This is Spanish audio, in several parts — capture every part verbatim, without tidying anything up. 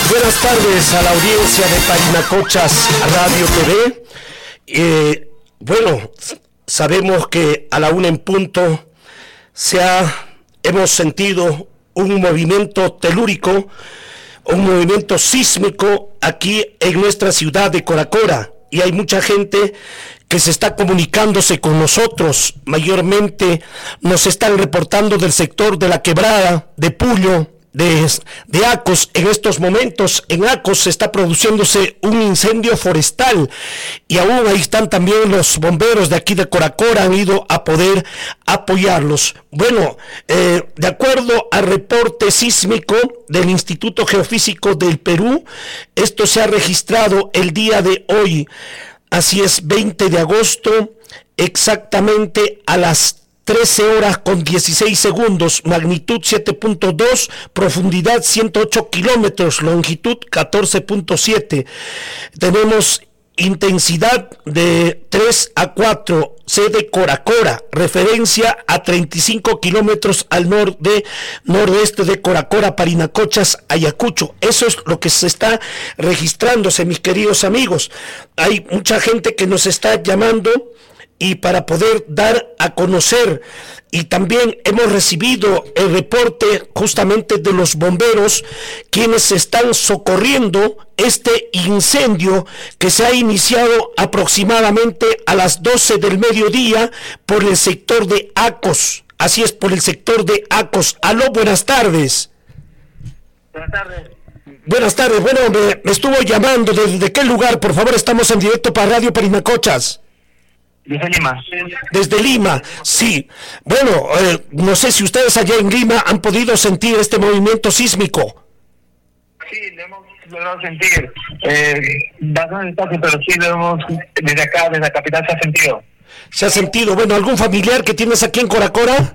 Buenas tardes a la audiencia de Parinacochas Radio T V. Eh, bueno, sabemos que a la una en punto se ha, hemos sentido un movimiento telúrico, un movimiento sísmico aquí en nuestra ciudad de Coracora, y hay mucha gente que se está comunicándose con nosotros. Mayormente nos están reportando del sector de La Quebrada, de Puyo, de, de Acos. En estos momentos en Acos se está produciéndose un incendio forestal y aún ahí están también los bomberos de aquí de Coracora, han ido a poder apoyarlos. Bueno, eh, de acuerdo al reporte sísmico del Instituto Geofísico del Perú, esto se ha registrado el día de hoy, así es, veinte de agosto, exactamente a las trece horas con dieciséis segundos, magnitud siete punto dos, profundidad ciento ocho kilómetros, longitud catorce punto siete. Tenemos intensidad de tres a cuatro, sede Coracora, referencia a treinta y cinco kilómetros al norte, nordeste de Coracora, Parinacochas, Ayacucho. Eso es lo que se está registrándose, mis queridos amigos. Hay mucha gente que nos está llamando y para poder dar a conocer, y también hemos recibido el reporte justamente de los bomberos, quienes están socorriendo este incendio que se ha iniciado aproximadamente a las doce del mediodía por el sector de Acos. Así es, por el sector de Acos. Aló, buenas tardes. Buenas tardes. Buenas tardes, bueno, me, me estuvo llamando, ¿desde qué lugar? Por favor, estamos en directo para Radio Parinacochas. Desde Lima. Desde Lima, sí. Bueno, eh, no sé si ustedes allá en Lima han podido sentir este movimiento sísmico. Sí, lo hemos logrado sentir. Eh, bastante espacio, pero sí lo hemos, desde acá, desde la capital se ha sentido. ¿Se ha sentido? Bueno, ¿algún familiar que tienes aquí en Coracora?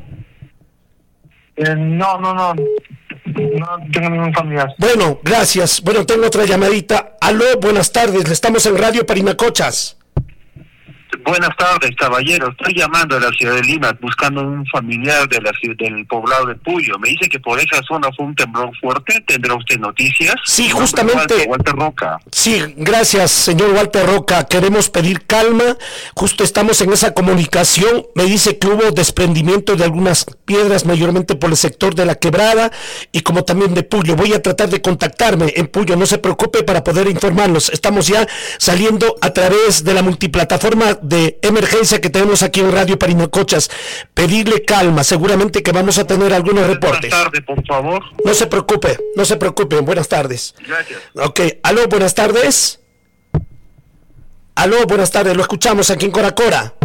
Eh, no, no, no. No tengo ningún familiar. Bueno, gracias. Bueno, tengo otra llamadita. Aló, buenas tardes. Estamos en Radio Parinacochas. Buenas tardes, caballero. Estoy llamando a la ciudad de Lima buscando un familiar de la ciudad, del poblado de Puyo. Me dice que por esa zona fue un temblor fuerte. ¿Tendrá usted noticias? Sí, justamente. Walter, Walter Roca. Sí, gracias, señor Walter Roca. Queremos pedir calma. Justo estamos en esa comunicación. Me dice que hubo desprendimiento de algunas piedras, mayormente por el sector de La Quebrada y como también de Puyo. Voy a tratar de contactarme en Puyo. No se preocupe para poder informarlos. Estamos ya saliendo a través de la multiplataforma de emergencia que tenemos aquí en Radio Parinacochas. Pedirle calma, seguramente que vamos a tener algunos reportes. Buenas tardes, por favor. No se preocupe, no se preocupe, buenas tardes. Gracias. Ok, aló, buenas tardes. Aló, buenas tardes, lo escuchamos aquí en Coracora.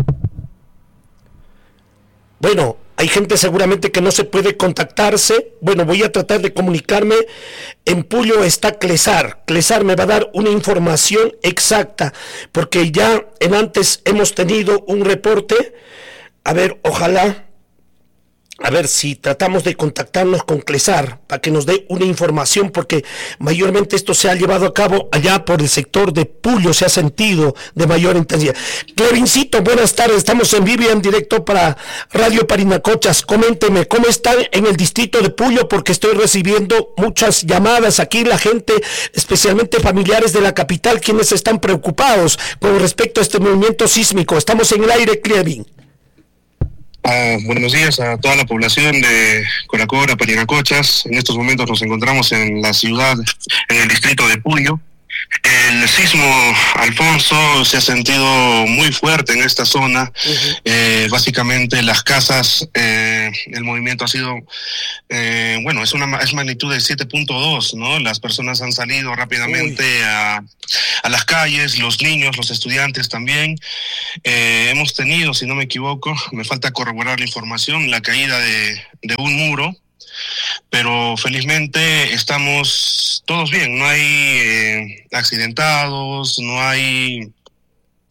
Bueno, hay gente seguramente que no se puede contactarse. Bueno, voy a tratar de comunicarme. En Puyo está Clesar. Clesar me va a dar una información exacta, porque ya en antes hemos tenido un reporte. A ver, ojalá, a ver si tratamos de contactarnos con Clesar para que nos dé una información, porque mayormente esto se ha llevado a cabo allá por el sector de Puyo, se ha sentido de mayor intensidad. Clevincito, buenas tardes, estamos en vivo y en directo para Radio Parinacochas. Coménteme, ¿cómo están en el distrito de Puyo? Porque estoy recibiendo muchas llamadas aquí, la gente, especialmente familiares de la capital, quienes están preocupados con respecto a este movimiento sísmico. Estamos en el aire, Clevin. Uh, buenos días a toda la población de Coracora, Parinacochas. En estos momentos nos encontramos en la ciudad, en el distrito de Puyo. El sismo, Alfonso, se ha sentido muy fuerte en esta zona. Uh-huh. Eh, básicamente las casas, eh, el movimiento ha sido, eh, bueno, es una es magnitud de siete punto dos, ¿no? Las personas han salido rápidamente a, a las calles, los niños, los estudiantes también. Eh, hemos tenido, si no me equivoco, me falta corroborar la información, la caída de, de un muro. Pero felizmente estamos todos bien, no hay eh, accidentados, no hay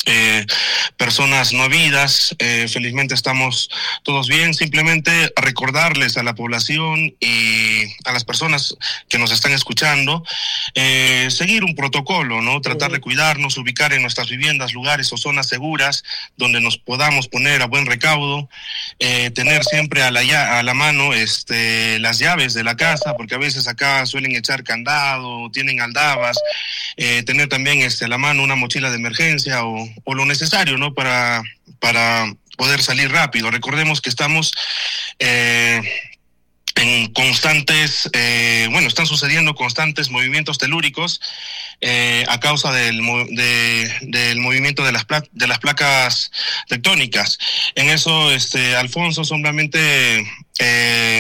Eh, personas no habidas. Eh, felizmente estamos todos bien. Simplemente recordarles a la población y a las personas que nos están escuchando, eh, seguir un protocolo, ¿no? Tratar de cuidarnos, ubicar en nuestras viviendas lugares o zonas seguras donde nos podamos poner a buen recaudo, eh, tener siempre a la, a la mano este, las llaves de la casa, porque a veces acá suelen echar candado, tienen aldabas, eh, tener también este, a la mano una mochila de emergencia o o lo necesario, ¿no? Para, para poder salir rápido. Recordemos que estamos eh, en constantes, eh, bueno, están sucediendo constantes movimientos telúricos eh, a causa del, de, del movimiento de las, pla de las placas tectónicas. En eso, este, Alfonso, solamente eh,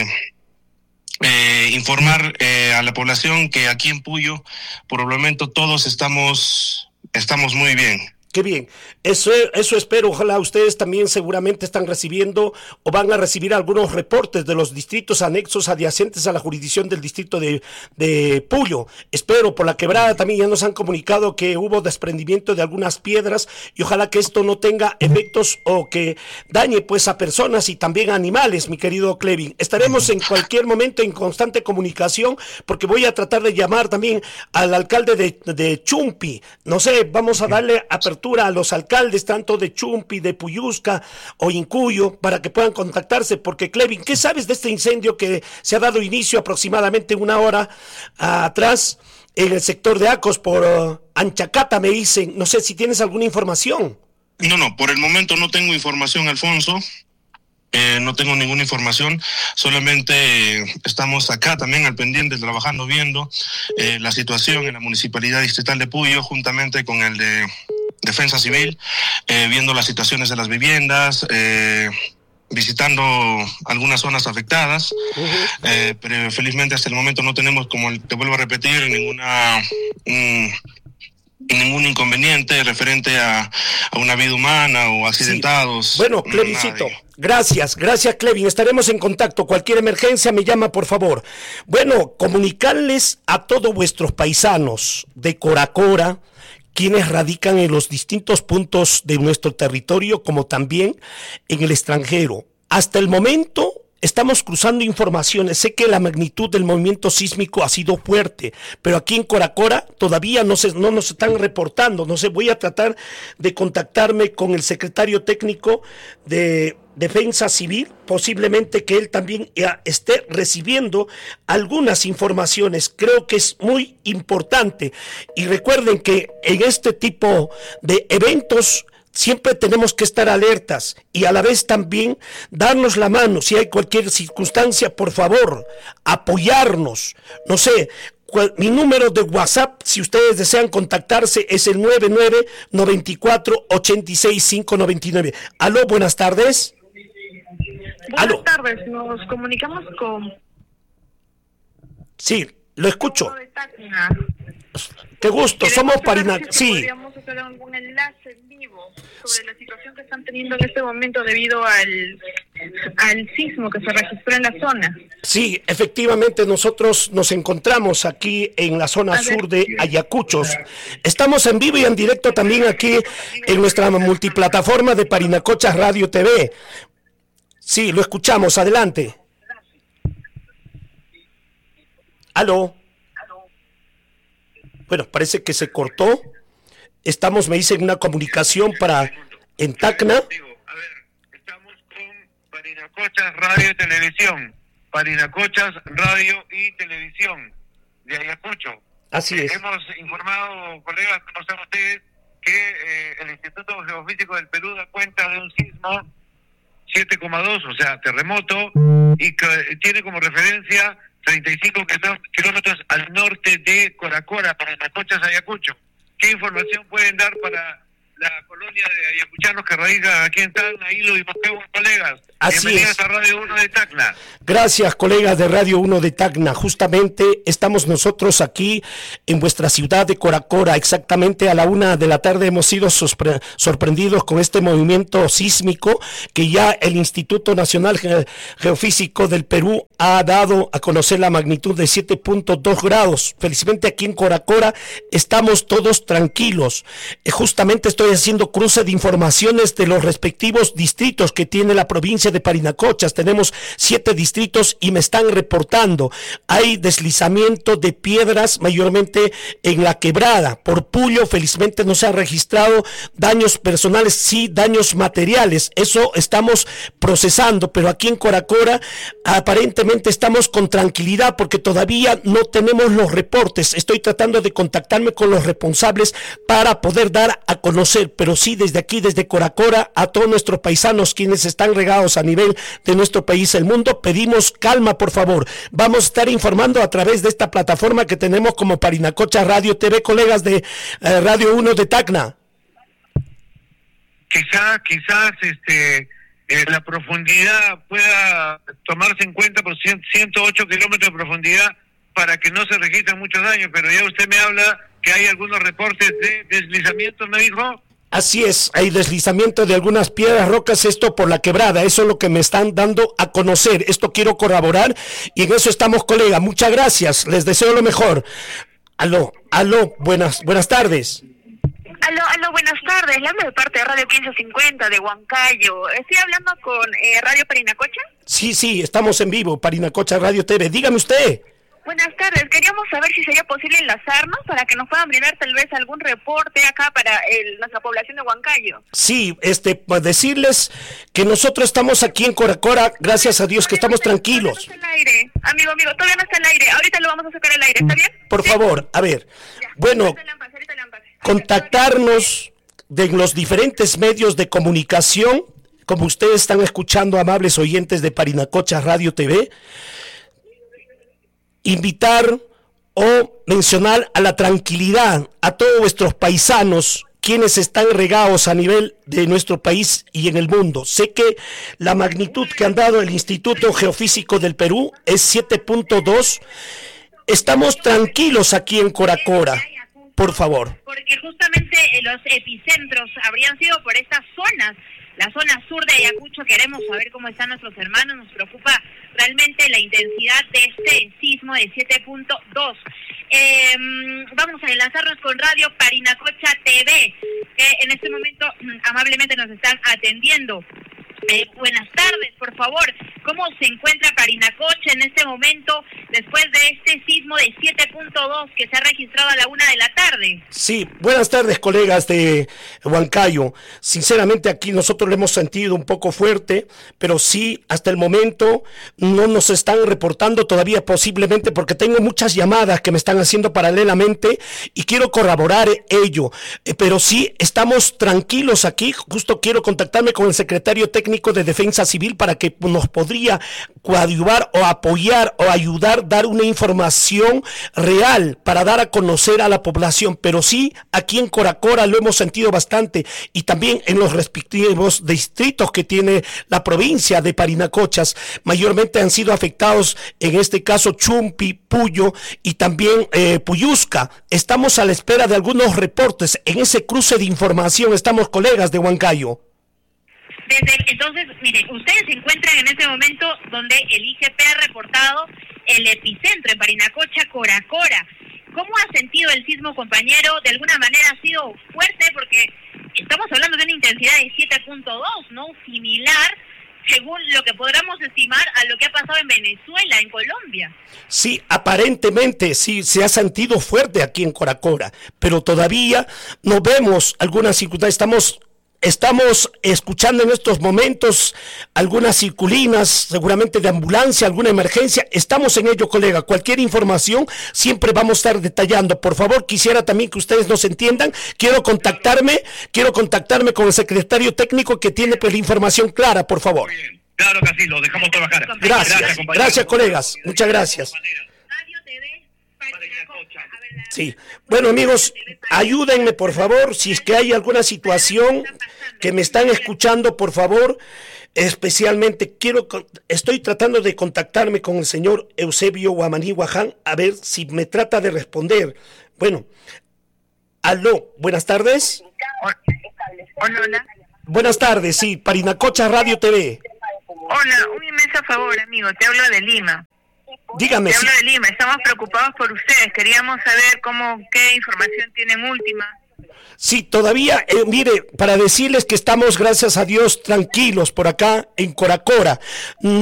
eh, informar eh, a la población que aquí en Puyo, por el momento, todos estamos, estamos muy bien. Qué bien, eso, eso espero. Ojalá ustedes también seguramente están recibiendo o van a recibir algunos reportes de los distritos anexos adyacentes a la jurisdicción del distrito de, de Puyo. Espero. Por la quebrada también ya nos han comunicado que hubo desprendimiento de algunas piedras y ojalá que esto no tenga efectos o que dañe pues a personas y también a animales, mi querido Clevin. Estaremos en cualquier momento en constante comunicación porque voy a tratar de llamar también al alcalde de, de Chumpi. No sé, vamos a darle apertura a los alcaldes tanto de Chumpi, de Puyusca o Incuyo para que puedan contactarse, porque Clevin, ¿qué sabes de este incendio que se ha dado inicio aproximadamente una hora uh, atrás en el sector de Acos por uh, Anchacata, me dicen? No sé si tienes alguna información. No, no, por el momento no tengo información, Alfonso. Eh, no tengo ninguna información, solamente eh, estamos acá también al pendiente, trabajando, viendo eh, la situación en la Municipalidad Distrital de Puyo, juntamente con el de Defensa Civil, eh, viendo las situaciones de las viviendas, eh, visitando algunas zonas afectadas, uh-huh. eh, pero felizmente hasta el momento no tenemos, como te vuelvo a repetir, ninguna... Um, ningún inconveniente referente a, a una vida humana o accidentados. Sí. Bueno, Clevincito, gracias, gracias Clevin, estaremos en contacto, cualquier emergencia me llama por favor. Bueno, comunicarles a todos vuestros paisanos de Coracora, quienes radican en los distintos puntos de nuestro territorio, como también en el extranjero. Hasta el momento estamos cruzando informaciones. Sé que la magnitud del movimiento sísmico ha sido fuerte, pero aquí en Coracora todavía no, se, no nos están reportando. No sé, voy a tratar de contactarme con el secretario técnico de Defensa Civil, posiblemente que él también esté recibiendo algunas informaciones. Creo que es muy importante. Y recuerden que en este tipo de eventos siempre tenemos que estar alertas y a la vez también darnos la mano. Si hay cualquier circunstancia, por favor, apoyarnos. No sé, cual, mi número de WhatsApp, si ustedes desean contactarse, es el nueve nueve nueve cuatro ocho seis cinco nueve nueve. Aló, buenas tardes. Buenas Aló. tardes, nos comunicamos con... Sí, lo escucho. Qué gusto, Queremos somos Parina... Si sí. podríamos hacer algún enlace en vivo sobre la situación que están teniendo en este momento debido al, al sismo que se registró en la zona. Sí, efectivamente nosotros nos encontramos aquí en la zona sur de Ayacuchos. Estamos en vivo y en directo también aquí en nuestra multiplataforma de Parinacochas Radio T V. Sí, lo escuchamos, adelante. Aló. Bueno, parece que se cortó. Estamos, me dicen, una comunicación para en Tacna. A ver, estamos con Parinacochas Radio y Televisión. Parinacochas Radio y Televisión de Ayacucho. Así eh, es. Hemos informado, colegas, como saben ustedes, que eh, el Instituto Geofísico del Perú da cuenta de un sismo siete coma dos, o sea, terremoto, y que tiene como referencia treinta y cinco kilómetros al norte de Coracora, Parinacochas, Ayacucho. ¿Qué información pueden dar para la colonia de ayacuchanos que radican aquí en Tacna, Hilo y Moquegua, colegas? Así Bienvenidos es. a Radio uno de Tacna. Gracias, colegas de Radio uno de Tacna. Justamente estamos nosotros aquí en vuestra ciudad de Coracora. Exactamente a la una de la tarde hemos sido sorpre- sorprendidos con este movimiento sísmico que ya el Instituto Nacional Ge- Geofísico del Perú ha dado a conocer la magnitud de siete punto dos grados. Felizmente aquí en Coracora estamos todos tranquilos. Eh, justamente estoy haciendo cruce de informaciones de los respectivos distritos que tiene la provincia de Parinacochas. Tenemos siete distritos y me están reportando. Hay deslizamiento de piedras mayormente en la quebrada. Por Puyo, felizmente no se han registrado daños personales, sí daños materiales. Eso estamos procesando, pero aquí en Coracora aparentemente estamos con tranquilidad porque todavía no tenemos los reportes. Estoy tratando de contactarme con los responsables para poder dar a conocer, pero sí desde aquí, desde Coracora, a todos nuestros paisanos quienes están regados a nivel de nuestro país, el mundo, pedimos calma, por favor. Vamos a estar informando a través de esta plataforma que tenemos como Parinacocha Radio T V, colegas de eh, Radio uno de Tacna. Quizás, quizás, este, eh, la profundidad pueda tomarse en cuenta por ciento ocho kilómetros de profundidad para que no se registren muchos daños, pero ya usted me habla que hay algunos reportes de deslizamiento, ¿me dijo? Así es, hay deslizamiento de algunas piedras, rocas, esto por la quebrada, eso es lo que me están dando a conocer, esto quiero corroborar y en eso estamos, colega. Muchas gracias, les deseo lo mejor. Aló, aló, buenas, buenas tardes. Aló, aló, buenas tardes. Le hablo de parte de Radio quince cincuenta de Huancayo. Estoy hablando con eh, Radio Parinacocha. Sí, sí, estamos en vivo, Parinacocha Radio T V. Dígame usted. Buenas tardes. Queríamos saber si sería posible enlazarnos para que nos puedan brindar tal vez algún reporte acá para el, nuestra población de Huancayo. Sí, este, pues decirles que nosotros estamos aquí en Coracora, gracias a Dios que estamos tranquilos. Todavía no está al aire, amigo, amigo, todavía no está al aire. Ahorita lo vamos a sacar al aire, ¿está bien? Por ¿Sí? favor, a ver, Ya. bueno, Ahorita lámpara, ahorita lámpara. contactarnos de los diferentes medios de comunicación, como ustedes están escuchando, amables oyentes de Parinacocha Radio T V, invitar o mencionar a la tranquilidad a todos vuestros paisanos quienes están regados a nivel de nuestro país y en el mundo. Sé que la magnitud que han dado el Instituto Geofísico del Perú es siete punto dos. Estamos tranquilos aquí en Coracora, por favor. Porque justamente eh, los epicentros habrían sido por estas zonas, la zona sur de Ayacucho. Queremos saber cómo están nuestros hermanos, nos preocupa realmente la intensidad de este sismo de siete punto dos. Eh, vamos a enlazarnos con Radio Parinacocha T V, que en este momento amablemente nos están atendiendo. Eh, buenas tardes, por favor. ¿Cómo se encuentra Parinacocha en este momento después de este sismo de siete punto dos que se ha registrado a la una de la tarde? Sí, buenas tardes, colegas de Huancayo. Sinceramente aquí nosotros lo hemos sentido un poco fuerte, pero sí, hasta el momento no nos están reportando todavía, posiblemente porque tengo muchas llamadas que me están haciendo paralelamente y quiero corroborar ello. Eh, pero sí, estamos tranquilos aquí. Justo quiero contactarme con el secretario técnico de Defensa Civil para que nos podría coadyuvar o apoyar o ayudar, dar una información real para dar a conocer a la población. Pero sí, aquí en Coracora lo hemos sentido bastante y también en los respectivos distritos que tiene la provincia de Parinacochas. Mayormente han sido afectados, en este caso Chumpi, Puyo y también eh, Puyusca. Estamos a la espera de algunos reportes. En ese cruce de información estamos, colegas de Huancayo. Desde entonces, mire, ustedes se encuentran en este momento donde el I G P ha reportado el epicentro en Parinacocha, Coracora. ¿Cómo ha sentido el sismo, compañero? De alguna manera ha sido fuerte porque estamos hablando de una intensidad de siete punto dos, ¿no? Similar, según lo que podamos estimar, a lo que ha pasado en Venezuela, en Colombia. Sí, aparentemente sí se ha sentido fuerte aquí en Coracora, pero todavía no vemos algunas circunstancias. Estamos Estamos escuchando en estos momentos algunas circulinas, seguramente de ambulancia, alguna emergencia. Estamos en ello, colega. Cualquier información siempre vamos a estar detallando. Por favor, quisiera también que ustedes nos entiendan. Quiero contactarme, quiero contactarme con el secretario técnico que tiene pues la información clara, por favor. Muy bien. Claro que sí, lo dejamos trabajar. Gracias, gracias, gracias, colegas. Muchas gracias. Radio T V Parinacocha. Sí. Bueno, amigos, ayúdenme, por favor, si es que hay alguna situación que me están escuchando, por favor, especialmente quiero, estoy tratando de contactarme con el señor Eusebio Guamaní Guaján, a ver si me trata de responder. Bueno, aló, buenas tardes. Hola, hola. Buenas tardes, sí, Parinacocha Radio T V. Hola, un inmenso favor, amigo, te hablo de Lima. Dígame. Te sí. hablo de Lima, estamos preocupados por ustedes, queríamos saber cómo, qué información tienen última. Sí, todavía, eh, mire, para decirles que estamos, gracias a Dios, tranquilos por acá en Coracora.